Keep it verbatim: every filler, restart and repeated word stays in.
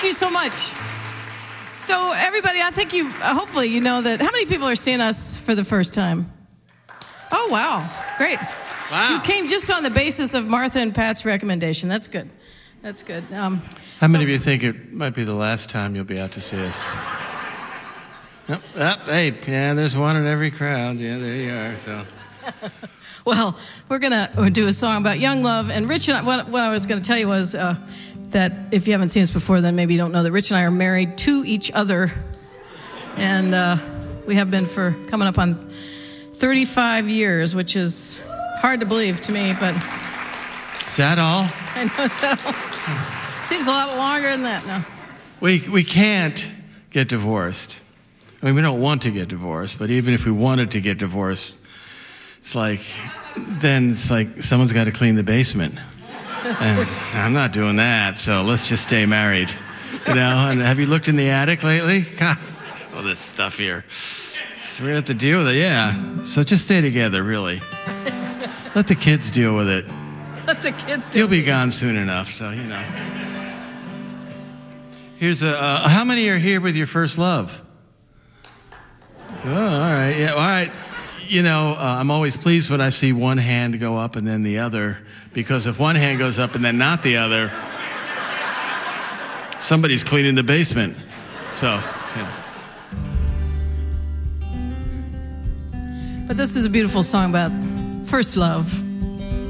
thank you so much. So, everybody, I think you, uh, hopefully you know that, how many people are seeing us for the first time? Oh, wow. Great. Wow. You came just on the basis of Martha and Pat's recommendation. That's good. That's good. Um, How so, many of you think it might be the last time you'll be out to see us? Yep, yep, hey, yeah, there's one in every crowd. Yeah, there you are. So, well, we're going to do a song about young love. And Rich and I, what, what I was going to tell you was uh, that if you haven't seen us before, then maybe you don't know that Rich and I are married to each other. And uh, we have been for coming up on thirty-five years, which is hard to believe to me, but... Is that all? I know, is that all? Seems a lot longer than that now. We, we can't get divorced. I mean, we don't want to get divorced, but even if we wanted to get divorced, it's like, then it's like someone's got to clean the basement. And I'm not doing that, so let's just stay married. You know, and have you looked in the attic lately? God, all this stuff here. So we're going to have to deal with it, yeah. So just stay together, really. Let the kids deal with it. Let the kids do You'll be it. gone soon enough, so, you know. Here's a, uh, how many are here with your first love? Oh, all right, yeah, all right. You know, uh, I'm always pleased when I see one hand go up and then the other, because if one hand goes up and then not the other, somebody's cleaning the basement. So, yeah. But this is a beautiful song about first love.